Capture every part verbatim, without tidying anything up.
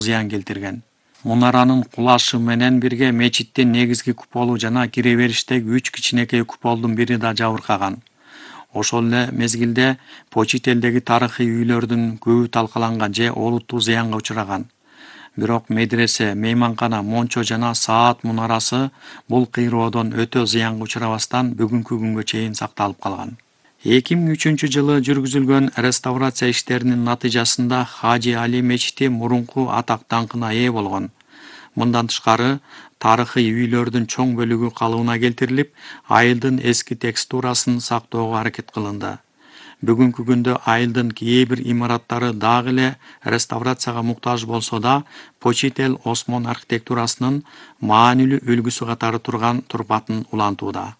зыян келтирген. Мунаранын кулашы менен бирге мечиттин негизги куполу жана кире бериштеги үч кичинекей куполдун бири да жабыркаган. Ошол эле мезгилде Почителдеги тарыхый үйлөрдүн көбү талкаланган же олуттуу зыянга учураган. Бирок медресе, мейманкана, мончо жана саат мунарасы бул кыйроодон өтө зыянга учурабастан бүгүнкү күнгө чейин сакталып калган. эки миң үчүнчү жылы жүргүзүлгөн реставрация иштеринин натыйжасында Хажи Али мечити мурунку атак даңкына ээ болгон. Мындан тышкары, тарыхый үйлөрдүн чоң бөлүгү калыбына келтирилип, айылдын эски текстурасын сактоого аракет кылынды. Бүгүнкү күндө айылдын кээ бир имараттары дагы эле реставрацияга муктаж болсо да, Почител Осмон архитектурасынын маанилүү үлгүсү катары турган турпатын улантууда.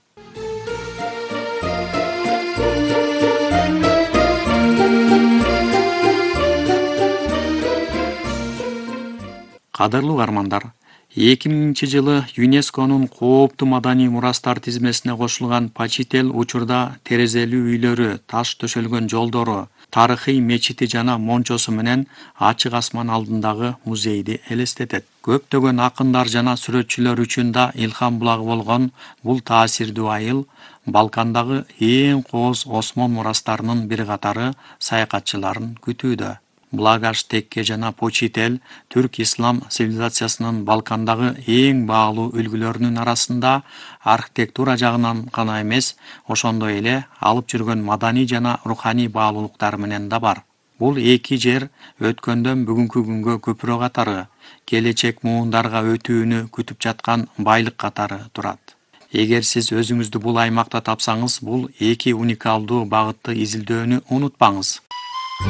Кадырлуу угармандар, эки миңинчи жылы ЮНЕСКОнун кооптуу маданий мурастар тизмесине кошулган Почител учурда терезелүү үйлөрү, таш төшөлгөн жолдору, тарыхый мечити жана мончосу менен ачык асман алдындагы музейди элестетет. Көптөгөн акындар жана сүрөтчүлөр үчүн да илхам булагы болгон бул таасирдүү айыл Балкандагы эң кооз Осмон мурастарынын бир катары саякатчыларын күтүүдө. Благаш Текке жана Почител түрк ислам цивилизациясынын Балкандагы эң баалуу үлгүлөрүнүн арасында архитектура жагынан гана эмес, ошондой эле алып жүргөн маданий жана руханий баалуулуктары менен да бар. Бул эки жер өткөндөн бүгүнкү күнгө көпүрө катары, келечек муундарга өтүүнү күтүп жаткан байлык катары турат. Эгер сиз өзүңүздү бул аймакта тапсаңыз, бул эки уникалдуу багытты изилдөөнү унутпаңыз.